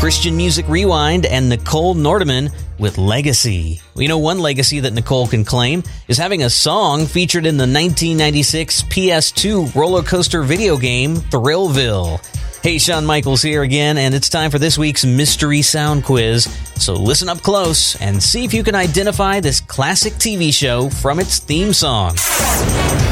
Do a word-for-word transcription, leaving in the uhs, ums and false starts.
Christian Music Rewind, and Nicole Nordeman with Legacy. You know, one legacy that Nicole can claim is having a song featured in the nineteen ninety-six P S two roller coaster video game, Thrillville. Hey, Shawn Michaels here again, and it's time for this week's Mystery Sound Quiz. So listen up close and see if you can identify this classic T V show from its theme song.